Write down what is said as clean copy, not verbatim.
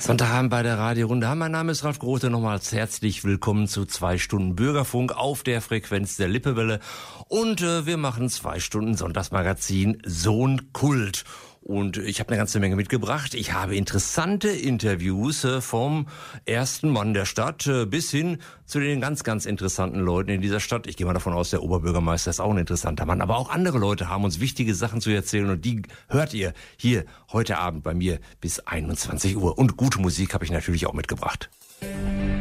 Sonntagabend bei der Radiorunde. Mein Name ist Ralf Grote. Nochmals herzlich willkommen zu 2 Stunden Bürgerfunk auf der Frequenz der Lippewelle. Und wir machen 2 Stunden Sonntagsmagazin Sohn-Kult. Und ich habe eine ganze Menge mitgebracht. Ich habe interessante Interviews vom ersten Mann der Stadt bis hin zu den ganz, ganz interessanten Leuten in dieser Stadt. Ich gehe mal davon aus, der Oberbürgermeister ist auch ein interessanter Mann. Aber auch andere Leute haben uns wichtige Sachen zu erzählen und die hört ihr hier heute Abend bei mir bis 21 Uhr. Und gute Musik habe ich natürlich auch mitgebracht.